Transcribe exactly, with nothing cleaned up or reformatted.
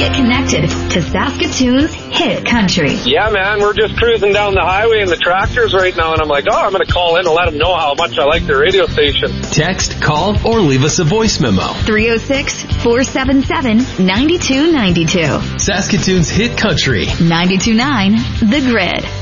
Get connected to Saskatoon's hit country. Yeah, man, we're just cruising down the highway in the tractors right now, and I'm like, oh, I'm going to call in and let them know how much I like their radio station. Text, call, or leave us a voice memo. three oh six, four seven seven, nine two nine two. Saskatoon's hit country. ninety-two point nine The Grid.